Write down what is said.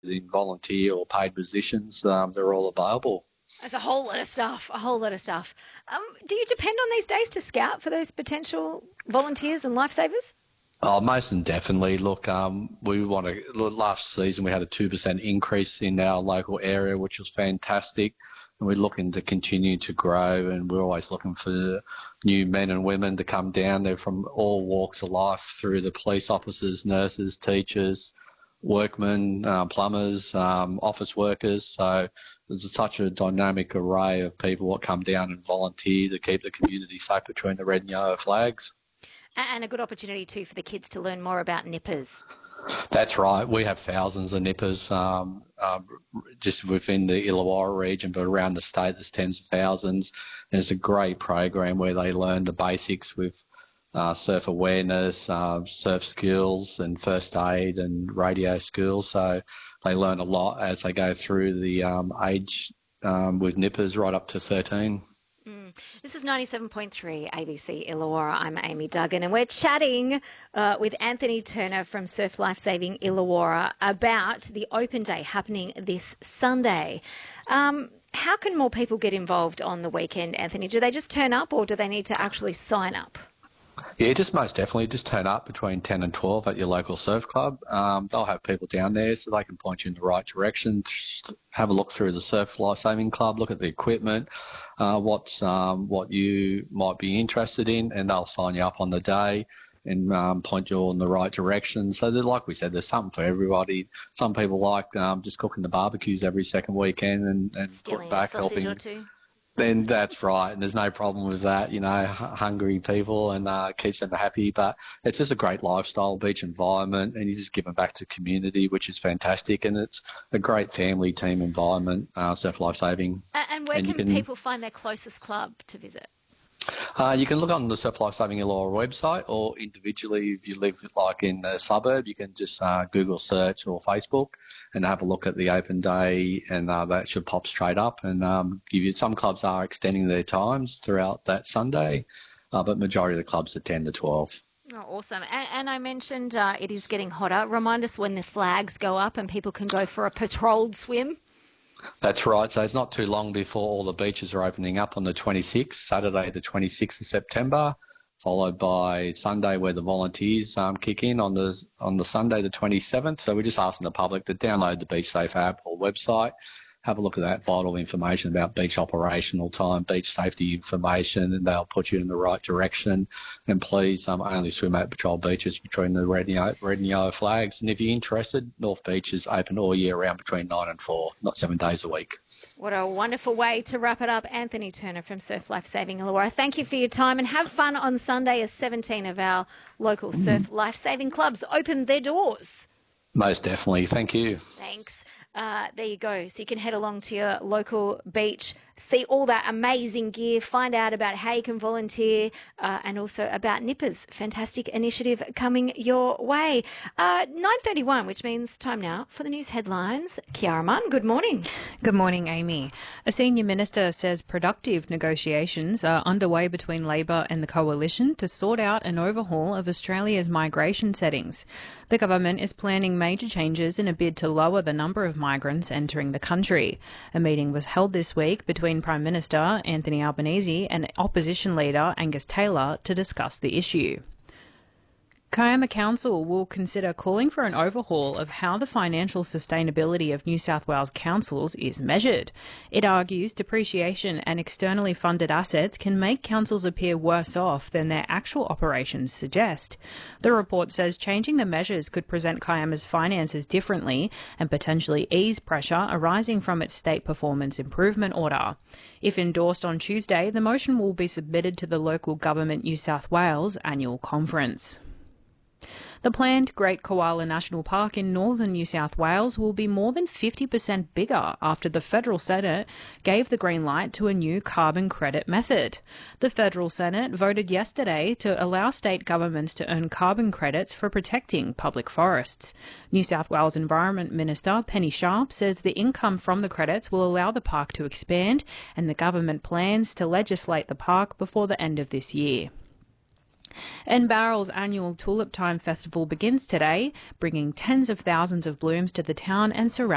in volunteer or paid positions, they're all available. There's a whole lot of stuff, a whole lot of stuff. Do you depend on these days to scout for those potential volunteers and lifesavers? Oh, most definitely. Look, last season we had a 2% increase in our local area, which was fantastic. And we're looking to continue to grow, and we're always looking for new men and women to come down there from all walks of life, through the police officers, nurses, teachers, workmen, plumbers, office workers. So there's such a dynamic array of people that come down and volunteer to keep the community safe between the red and yellow flags. And a good opportunity too for the kids to learn more about nippers. That's right. We have thousands of nippers just within the Illawarra region, but around the state there's tens of thousands. And it's a great program where they learn the basics with surf awareness, surf skills and first aid and radio skills. So they learn a lot as they go through the age with nippers right up to 13. This is 97.3 ABC Illawarra. I'm Amy Duggan, and we're chatting with Anthony Turner from Surf Lifesaving Illawarra about the open day happening this Sunday. How can more people get involved on the weekend, Anthony? Do they just turn up, or do they need to actually sign up? Yeah, just most definitely. Just turn up between 10 and 12 at your local surf club. They'll have people down there so they can point you in the right direction. Have a look through the Surf Lifesaving Club, look at the equipment, what you might be interested in, and they'll sign you up on the day and point you in the right direction. So like we said, there's something for everybody. Some people like just cooking the barbecues every second weekend and Stealing put back a sausage helping. or two. Then that's right, and there's no problem with that, hungry people, and keeps them happy. But it's just a great lifestyle, beach environment, and you just give them back to the community, which is fantastic. And it's a great family team environment, Surf Lifesaving. And where can people find their closest club to visit? You can look on the Surf Lifesaving Illawarra website, or individually, if you live like in the suburb, you can just Google search or Facebook and have a look at the open day, and that should pop straight up and give you. Some clubs are extending their times throughout that Sunday, but majority of the clubs are 10 to 12. Oh, awesome. And I mentioned it is getting hotter. Remind us when the flags go up and people can go for a patrolled swim. That's right. So it's not too long before all the beaches are opening up on the 26th, Saturday the 26th of September, followed by Sunday where the volunteers kick in on the Sunday the 27th. So we're just asking the public to download the Beach Safe app or website, have a look at that vital information about beach operational time, beach safety information, and they'll put you in the right direction. And please only swim at patrol beaches between the red and yellow flags. And if you're interested, North Beach is open all year round between 9 and 4, not 7 days a week. What a wonderful way to wrap it up. Anthony Turner from Surf Lifesaving Illawarra. Thank you for your time, and have fun on Sunday as 17 of our local surf lifesaving clubs open their doors. Most definitely. Thank you. Thanks. There you go. So you can head along to your local beach, see all that amazing gear, find out about how you can volunteer, and also about Nippers. Fantastic initiative coming your way. 9:31, which means time now for the news headlines. Kiara Munn, good morning. Good morning, Amy. A senior minister says productive negotiations are underway between Labor and the Coalition to sort out an overhaul of Australia's migration settings. The government is planning major changes in a bid to lower the number of migrants entering the country. A meeting was held this week between Prime Minister Anthony Albanese and Opposition Leader Angus Taylor to discuss the issue. Kiama Council will consider calling for an overhaul of how the financial sustainability of New South Wales councils is measured. It argues depreciation and externally funded assets can make councils appear worse off than their actual operations suggest. The report says changing the measures could present Kiama's finances differently and potentially ease pressure arising from its state performance improvement order. If endorsed on Tuesday, the motion will be submitted to the local Government New South Wales annual conference. The planned Great Koala National Park in northern New South Wales will be more than 50% bigger after the Federal Senate gave the green light to a new carbon credit method. The Federal Senate voted yesterday to allow state governments to earn carbon credits for protecting public forests. New South Wales Environment Minister Penny Sharp says the income from the credits will allow the park to expand, and the government plans to legislate the park before the end of this year. And Bowral's annual Tulip Time Festival begins today, bringing tens of thousands of blooms to the town and surrounding